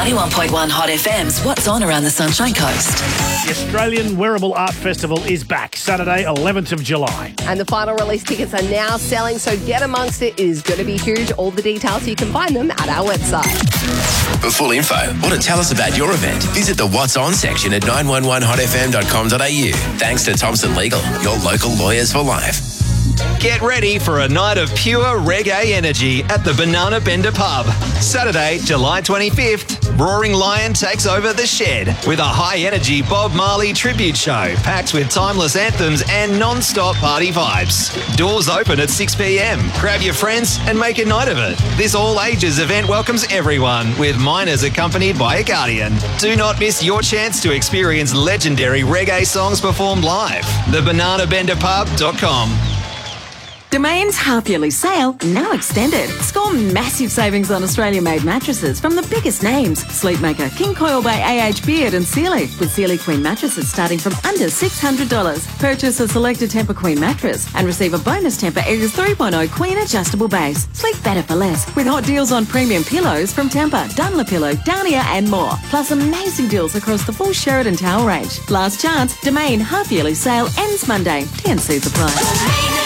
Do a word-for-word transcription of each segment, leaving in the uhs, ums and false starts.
ninety-one point one Hot F M's What's On Around the Sunshine Coast. The Australian Wearable Art Festival is back Saturday, eleventh of July. And the final release tickets are now selling, so get amongst it. It is going to be huge. All the details, you can find them at our website. For full info or to tell us about your event, visit the What's On section at nine one one hot f m dot com dot a u. Thanks to Thompson Legal, your local lawyers for life. Get ready for a night of pure reggae energy at the Banana Bender Pub. Saturday, July twenty-fifth, Roaring Lion takes over the Shed with a high-energy Bob Marley tribute show packed with timeless anthems and non-stop party vibes. Doors open at six p m. Grab your friends and make a night of it. This all-ages event welcomes everyone, with minors accompanied by a guardian. Do not miss your chance to experience legendary reggae songs performed live. the banana bender pub dot com. Domain's half-yearly sale now extended. Score massive savings on Australia-made mattresses from the biggest names: Sleepmaker, King Coil by A H Beard and Sealy, with Sealy Queen mattresses starting from under six hundred dollars. Purchase a selected Tempur Queen mattress and receive a bonus Tempur Airs three point oh Queen adjustable base. Sleep better for less with hot deals on premium pillows from Tempur, Dunlopillow, Downia and more. Plus amazing deals across the full Sheridan towel range. Last chance, Domain half-yearly sale ends Monday. T and C's apply.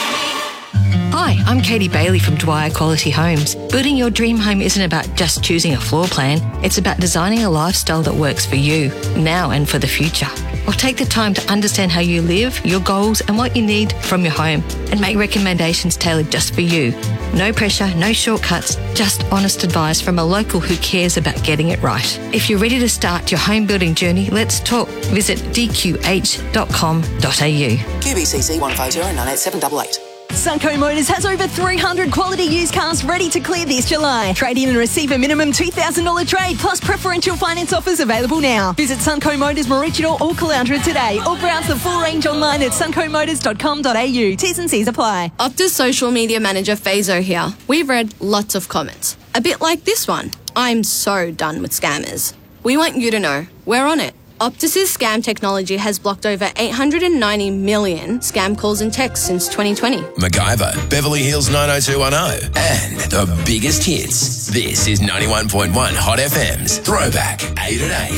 Hi, I'm Katie Bailey from Dwyer Quality Homes. Building your dream home isn't about just choosing a floor plan. It's about designing a lifestyle that works for you, now and for the future. I'll take the time to understand how you live, your goals and what you need from your home, and make recommendations tailored just for you. No pressure, no shortcuts, just honest advice from a local who cares about getting it right. If you're ready to start your home building journey, let's talk. Visit d q h dot com dot a u. Q B C C one five zero nine eight seven eight eight. Sunco Motors has over three hundred quality used cars ready to clear this July. Trade in and receive a minimum two thousand dollars trade plus preferential finance offers available now. Visit Sunco Motors Maroochydore or Caloundra today or browse the full range online at sunco motors dot com dot a u. T's and C's apply. Optus social media manager Fazo here. We've read lots of comments. A bit like this one. I'm so done with scammers. We want you to know we're on it. Optus's scam technology has blocked over eight hundred ninety million scam calls and texts since twenty twenty. MacGyver, Beverly Hills nine oh two one oh, and the biggest hits. This is ninety-one point one Hot F M's Throwback eight at eight.